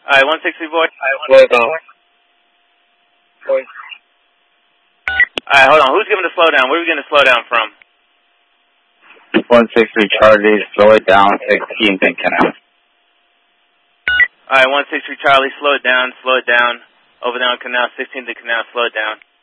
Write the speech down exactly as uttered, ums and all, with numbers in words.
Alright, one sixty boy. Slow down. Alright, hold on. Who's giving the slowdown? Where are we getting the slowdown from? one sixty Charlie, slow it down, sixteenth and Canal. Alright, one sixty Charlie, slow it down, slow it down. Over down Canal, sixteenth and Canal, slow it down.